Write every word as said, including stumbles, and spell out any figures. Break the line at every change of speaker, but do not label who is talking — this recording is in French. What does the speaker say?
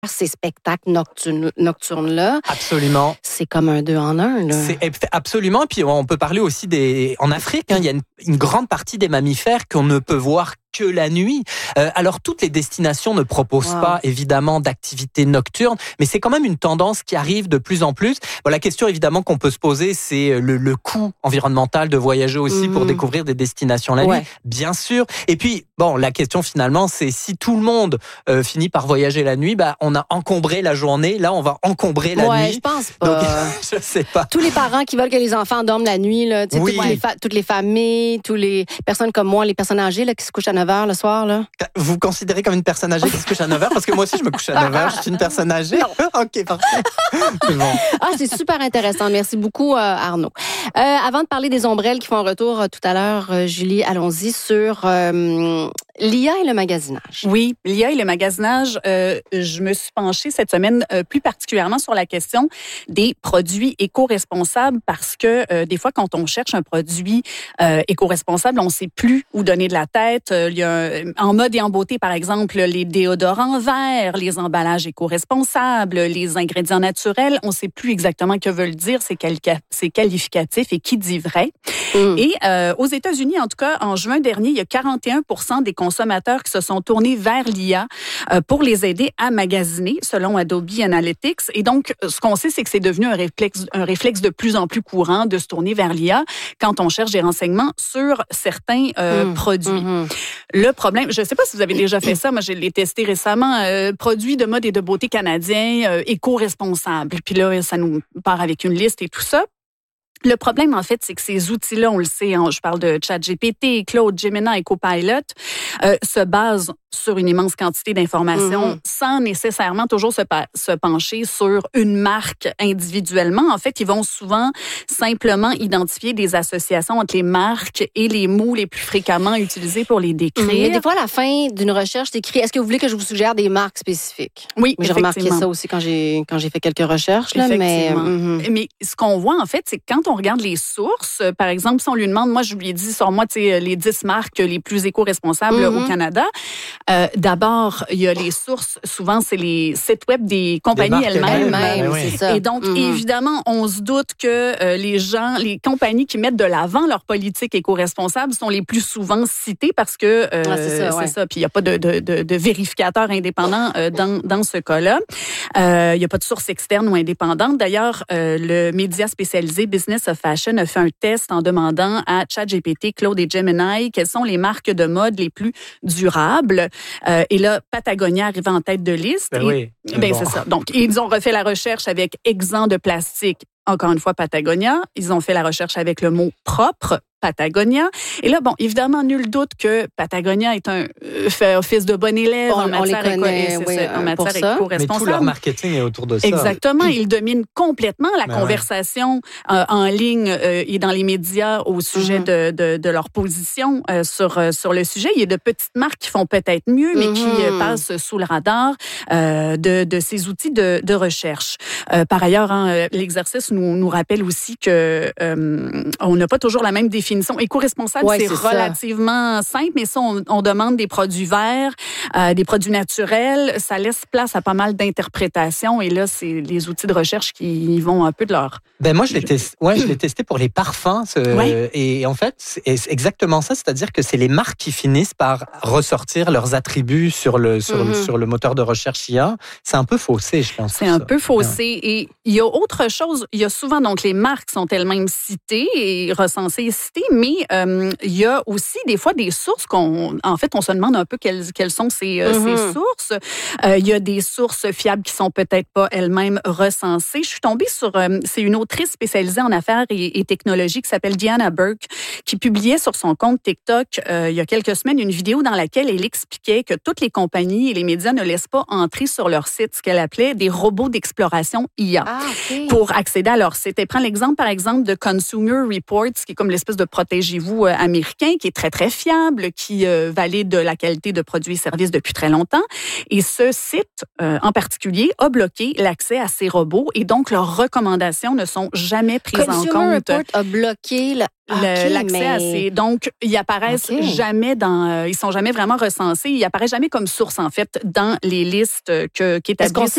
ces spectacles nocturnes, nocturnes-là.
Absolument.
C'est comme un deux en un, là.
C'est absolument. Puis on peut parler aussi des... En Afrique, hein, il y a une, une grande partie des mammifères qu'on ne peut voir que la nuit. Euh, alors, toutes les destinations ne proposent wow. pas, évidemment, d'activités nocturnes, mais c'est quand même une tendance qui arrive de plus en plus. Bon, la question, évidemment, qu'on peut se poser, c'est le, le coût environnemental de voyager aussi mmh. pour découvrir des destinations la ouais. nuit, bien sûr. Et puis, bon, la question, finalement, c'est si tout le monde euh, finit par voyager la nuit, bah, on a encombré la journée. Là, on va encombrer la
ouais,
nuit.
je pense pas.
Donc, je sais pas.
Tous les parents qui veulent que les enfants dorment la nuit, là, tu sais, oui. toutes, les fa- toutes les familles, toutes les personnes comme moi, les personnes âgées là, qui se couchent à neuf heures le soir, là.
Vous considérez comme une personne âgée qui se couche à neuf heures? Parce que moi aussi, je me couche à neuf heures. Je suis une personne âgée.
Non.
OK, parfait. C'est bon.
Ah, c'est super intéressant. Merci beaucoup, euh, Arnaud. Euh, avant de parler des ombrelles qui font un retour euh, tout à l'heure, euh, Julie, allons-y sur euh, l'I A et le magasinage.
Oui, l'I A et le magasinage. Euh, je me suis penchée cette semaine euh, plus particulièrement sur la question des produits éco-responsables parce que euh, des fois, quand on cherche un produit euh, éco-responsable, on ne sait plus où donner de la tête. Euh, il y a un, en mode et en beauté, par exemple, les déodorants verts, les emballages éco-responsables, les ingrédients naturels. On ne sait plus exactement que veulent dire ces, quali- ces qualificatifs et qui dit vrai. Mm. Et euh, aux États-Unis, en tout cas, en juin dernier, il y a quarante et un pour cent des consommateurs qui se sont tournés vers l'I A euh, pour les aider à magasiner, selon Adobe Analytics. Et donc, ce qu'on sait, c'est que c'est devenu un réflexe, un réflexe de plus en plus courant de se tourner vers l'I A quand on cherche des renseignements sur certains euh, mm. produits. Mm-hmm. Le problème, je ne sais pas si vous avez déjà fait ça, moi je l'ai testé récemment, euh, produits de mode et de beauté canadiens euh, éco-responsables. Puis là, ça nous part avec une liste et tout ça. Le problème, en fait, c'est que ces outils-là, on le sait, hein, je parle de ChatGPT, Claude, Gemini et Copilot, euh, se basent sur une immense quantité d'informations mm-hmm. sans nécessairement toujours se, pa- se pencher sur une marque individuellement. En fait, ils vont souvent simplement identifier des associations entre les marques et les mots les plus fréquemment utilisés pour les décrire.
Mais des fois, à la fin d'une recherche, c'est écrit « Est-ce que vous voulez que je vous suggère des marques spécifiques? »
Oui,
j'ai remarqué ça aussi quand j'ai, quand j'ai fait quelques recherches. Là, mais,
mm-hmm. mais ce qu'on voit, en fait, c'est que quand on regarde les sources, par exemple, si on lui demande, moi, je lui ai dit, sors-moi les dix marques les plus éco-responsables mm-hmm. au Canada, Euh, d'abord, il y a les sources. Souvent, c'est les sites web des compagnies
des
elles-mêmes.
elles-mêmes oui. c'est ça.
Et donc, mm-hmm. évidemment, on se doute que euh, les gens, les compagnies qui mettent de l'avant leur politique éco-responsable sont les plus souvent citées parce que euh,
ah, c'est ça. Ouais.
C'est ça. Puis il n'y a pas de, de, de, de vérificateur indépendant euh, dans, dans ce cas-là. Euh, il n'y a pas de source externe ou indépendante. D'ailleurs, euh, le média spécialisé Business of Fashion a fait un test en demandant à ChatGPT, Claude et Gemini quelles sont les marques de mode les plus durables. Euh, et là, Patagonia arrive en tête de liste.
Ben
et,
oui.
Ben
bon.
c'est ça. Donc, ils ont refait la recherche avec exempt de plastique. Encore une fois, Patagonia. Ils ont fait la recherche avec le mot propre. Patagonia. Et là, bon, évidemment, nul doute que Patagonia est un euh, fait office de bon élève
on,
en matière,
on connaît,
éco,
oui,
ça, en matière éco-responsable.
Mais tout leur marketing est autour de ça.
Exactement. Ils dominent complètement la
ben
conversation ouais. euh, en ligne euh, et dans les médias au sujet mm-hmm. de, de, de leur position euh, sur, euh, sur le sujet. Il y a de petites marques qui font peut-être mieux, mais mm-hmm. qui euh, passent sous le radar euh, de, de ces outils de, de recherche. Euh, par ailleurs, hein, l'exercice nous, nous rappelle aussi que euh, on n'a pas toujours la même définition. Éco-responsable, ouais, c'est, c'est relativement ça. simple, mais ça, on, on demande des produits verts, euh, des produits naturels. Ça laisse place à pas mal d'interprétations. Et là, c'est les outils de recherche qui vont un peu de leur...
Ben moi, je l'ai, testé, ouais, je l'ai testé pour les parfums. Ce, ouais. Et en fait, c'est exactement ça. C'est-à-dire que c'est les marques qui finissent par ressortir leurs attributs sur le, sur, mm-hmm. le, sur le moteur de recherche I A. C'est un peu faussé, je pense.
C'est un ça. peu faussé. Ouais. Et il y a autre chose. Il y a souvent, donc, les marques sont elles-mêmes citées et recensées et citées, mais euh, il y a aussi des fois des sources qu'on, en fait, on se demande un peu quelles, quelles sont ces, euh, mm-hmm. ces sources. Euh, il y a des sources fiables qui sont peut-être pas elles-mêmes recensées. Je suis tombée sur, euh, c'est une autrice spécialisée en affaires et, et technologies qui s'appelle Diana Burke, qui publiait sur son compte TikTok euh, il y a quelques semaines une vidéo dans laquelle elle expliquait que toutes les compagnies et les médias ne laissent pas entrer sur leur site ce qu'elle appelait des robots d'exploration I A
ah, okay.
pour accéder à leur site. Elle prend l'exemple, par exemple, de Consumer Reports, qui est comme l'espèce de Protégez-vous euh, américain, qui est très, très fiable, qui euh, valide la qualité de produits et services depuis très longtemps. Et ce site, euh, en particulier, a bloqué l'accès à ces robots et donc leurs recommandations ne sont jamais prises en
Consumer
compte.
Report a bloqué le...
Le,
okay,
l'accès
mais...
à ces... Donc, ils apparaissent
okay.
jamais dans... Euh, ils sont jamais vraiment recensés. Ils apparaissent jamais comme source, en fait, dans les listes que, qu'établissent...
Est-ce qu'on sait